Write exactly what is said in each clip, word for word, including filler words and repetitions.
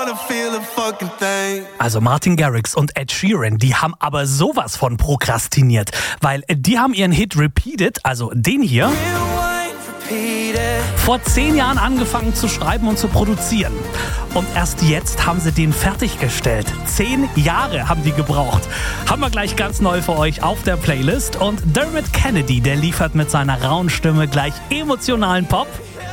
Also Martin Garrix und Ed Sheeran, die haben aber sowas von prokrastiniert, weil die haben ihren Hit Repeated, also den hier, vor zehn Jahren angefangen zu schreiben und zu produzieren. Und erst jetzt haben sie den fertiggestellt. Zehn Jahre haben die gebraucht. Haben wir gleich ganz neu für euch auf der Playlist. Und Dermot Kennedy, der liefert mit seiner rauen Stimme gleich emotionalen Pop.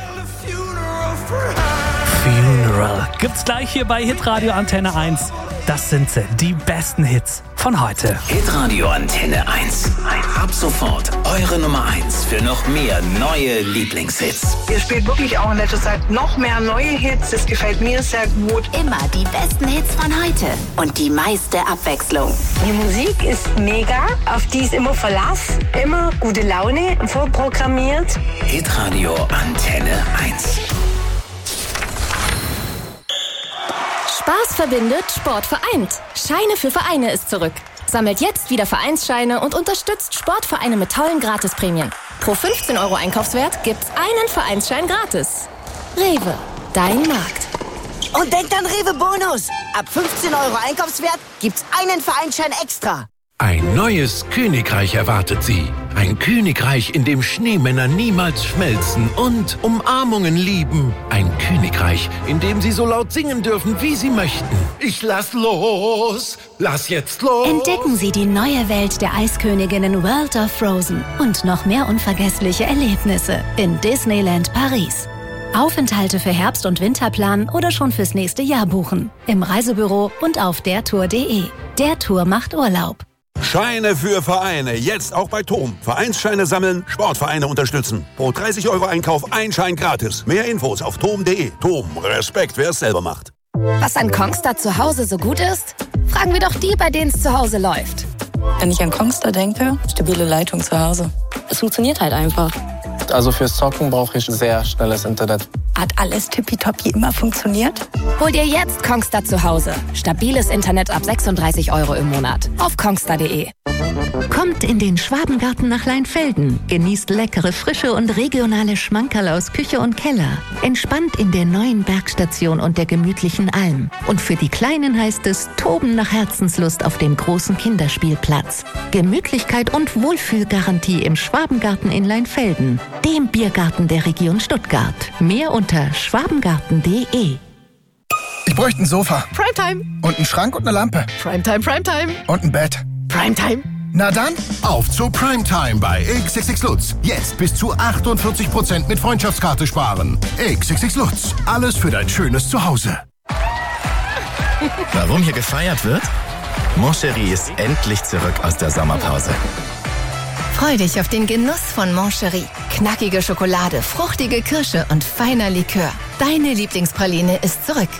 Funeral gibt's gleich hier bei Hitradio Antenne eins. Das sind sie, die besten Hits von heute. Hitradio Antenne eins. Ab sofort eure Nummer eins für noch mehr neue Lieblingshits. Ihr spielt wirklich auch in letzter Zeit noch mehr neue Hits. Das gefällt mir sehr gut. Immer die besten Hits von heute und die meiste Abwechslung. Die Musik ist mega, auf die ist immer Verlass. Immer gute Laune, vorprogrammiert. Hitradio Antenne eins. Spaß verbindet, Sport vereint. Scheine für Vereine ist zurück. Sammelt jetzt wieder Vereinsscheine und unterstützt Sportvereine mit tollen Gratisprämien. Pro fünfzehn Euro Einkaufswert gibt's einen Vereinsschein gratis. Rewe, dein Markt. Und denkt an Rewe Bonus. Ab fünfzehn Euro Einkaufswert gibt's einen Vereinsschein extra. Ein neues Königreich erwartet Sie. Ein Königreich, in dem Schneemänner niemals schmelzen und Umarmungen lieben. Ein Königreich, in dem Sie so laut singen dürfen, wie Sie möchten. Ich lass los, lass jetzt los. Entdecken Sie die neue Welt der Eisköniginnen World of Frozen und noch mehr unvergessliche Erlebnisse in Disneyland Paris. Aufenthalte für Herbst- und Winter planen oder schon fürs nächste Jahr buchen. Im Reisebüro und auf dertour punkt de. Der Tour macht Urlaub. Scheine für Vereine, jetzt auch bei T O M. Vereinsscheine sammeln, Sportvereine unterstützen. Pro dreißig Euro Einkauf ein Schein gratis. Mehr Infos auf tom punkt de. T O M, Respekt, wer es selber macht. Was an Kongstar zu Hause so gut ist? Fragen wir doch die, bei denen es zu Hause läuft. Wenn ich an Kongstar denke, stabile Leitung zu Hause. Es funktioniert halt einfach. Also fürs Zocken brauche ich sehr schnelles Internet. Hat alles tippitoppi immer funktioniert? Hol dir jetzt Kongstar zu Hause. Stabiles Internet ab sechsunddreißig Euro im Monat. Auf kongstar punkt de. Kommt in den Schwabengarten nach Leinfelden. Genießt leckere, frische und regionale Schmankerl aus Küche und Keller. Entspannt in der neuen Bergstation und der gemütlichen Alm. Und für die Kleinen heißt es Toben nach Herzenslust auf dem großen Kinderspielplatz. Gemütlichkeit und Wohlfühlgarantie im Schwabengarten in Leinfelden. Dem Biergarten der Region Stuttgart. Mehr unter schwabengarten punkt de. Ich bräuchte ein Sofa. Primetime. Und einen Schrank und eine Lampe. Primetime, Primetime. Und ein Bett. Primetime. Na dann, auf zu Primetime bei X X X Lutz. Jetzt bis zu achtundvierzig Prozent mit Freundschaftskarte sparen. X X X Lutz. Alles für dein schönes Zuhause. Warum hier gefeiert wird? Moncherie ist endlich zurück aus der Sommerpause. Freu dich auf den Genuss von Moncherie. Knackige Schokolade, fruchtige Kirsche und feiner Likör. Deine Lieblingspraline ist zurück.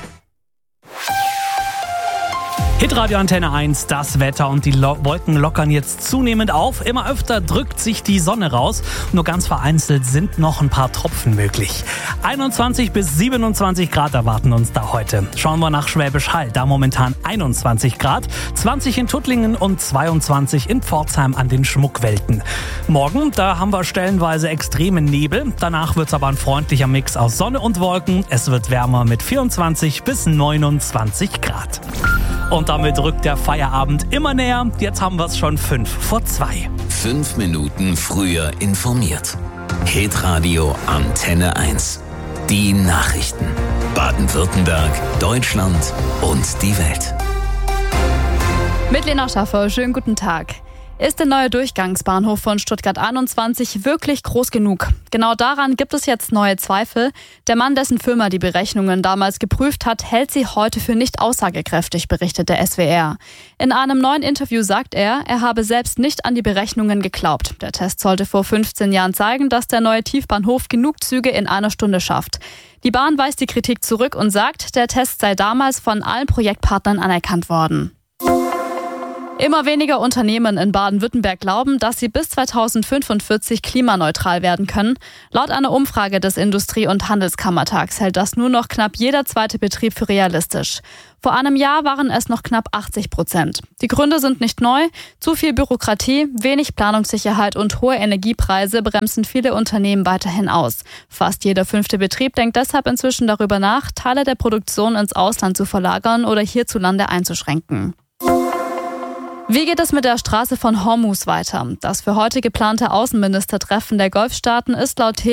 Hitradio Antenne eins, das Wetter und die Lo- Wolken lockern jetzt zunehmend auf. Immer öfter drückt sich die Sonne raus. Nur ganz vereinzelt sind noch ein paar Tropfen möglich. einundzwanzig bis siebenundzwanzig Grad erwarten uns da heute. Schauen wir nach Schwäbisch Hall, da momentan einundzwanzig Grad, zwanzig in Tuttlingen und zweiundzwanzig in Pforzheim an den Schmuckwelten. Morgen, da haben wir stellenweise extremen Nebel. Danach wird's aber ein freundlicher Mix aus Sonne und Wolken. Es wird wärmer mit vierundzwanzig bis neunundzwanzig Grad. Und damit rückt der Feierabend immer näher. Jetzt haben wir es schon fünf vor zwei. Fünf Minuten früher informiert. Hitradio Antenne eins. Die Nachrichten. Baden-Württemberg, Deutschland und die Welt. Mit Lena Schaffer, schönen guten Tag. Ist der neue Durchgangsbahnhof von Stuttgart einundzwanzig wirklich groß genug? Genau daran gibt es jetzt neue Zweifel. Der Mann, dessen Firma die Berechnungen damals geprüft hat, hält sie heute für nicht aussagekräftig, berichtet der S W R. In einem neuen Interview sagt er, er habe selbst nicht an die Berechnungen geglaubt. Der Test sollte vor fünfzehn Jahren zeigen, dass der neue Tiefbahnhof genug Züge in einer Stunde schafft. Die Bahn weist die Kritik zurück und sagt, der Test sei damals von allen Projektpartnern anerkannt worden. Immer weniger Unternehmen in Baden-Württemberg glauben, dass sie bis zweitausendfünfundvierzig klimaneutral werden können. Laut einer Umfrage des Industrie- und Handelskammertags hält das nur noch knapp jeder zweite Betrieb für realistisch. Vor einem Jahr waren es noch knapp achtzig Prozent. Die Gründe sind nicht neu. Zu viel Bürokratie, wenig Planungssicherheit und hohe Energiepreise bremsen viele Unternehmen weiterhin aus. Fast jeder fünfte Betrieb denkt deshalb inzwischen darüber nach, Teile der Produktion ins Ausland zu verlagern oder hierzulande einzuschränken. Wie geht es mit der Straße von Hormuz weiter? Das für heute geplante Außenministertreffen der Golfstaaten ist laut